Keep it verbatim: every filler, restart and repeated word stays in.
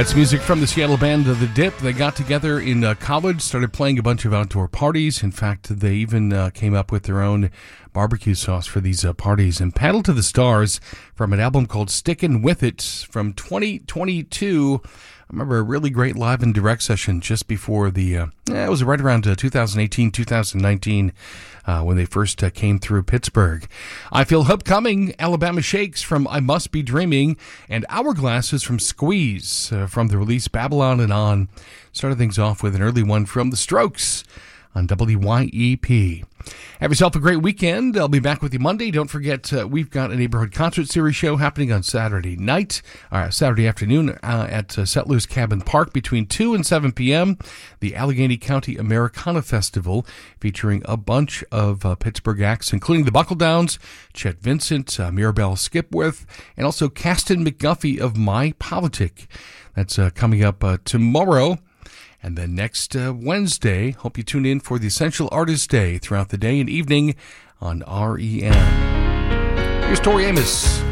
That's music from the Seattle band The Dip. They got together in uh, college, started playing a bunch of outdoor parties. In fact, they even uh, came up with their own barbecue sauce for these uh, parties. And Paddle to the Stars from an album called Stickin' With It from twenty twenty-two. I remember a really great live and direct session just before the, uh, it was right around uh, twenty eighteen, twenty nineteen uh, when they first uh, came through Pittsburgh. I Feel Hope Coming, Alabama Shakes from I Must Be Dreaming, and Hourglasses from Squeeze uh, from the release Babylon and On. Started things off with an early one from The Strokes on W Y E P. Have yourself a great weekend. I'll be back with you Monday. Don't forget, uh, we've got a neighborhood concert series show happening on Saturday night, uh, Saturday afternoon uh, at uh, Settlers Cabin Park between two and seven p.m. The Allegheny County Americana Festival featuring a bunch of uh, Pittsburgh acts, including the Buckle Downs, Chet Vincent, uh, Mirabelle Skipworth, and also Caston McGuffey of My Politic. That's uh, coming up uh, tomorrow. And then next uh, Wednesday, hope you tune in for the Essential Artist Day throughout the day and evening on R E M. Here's Tori Amos.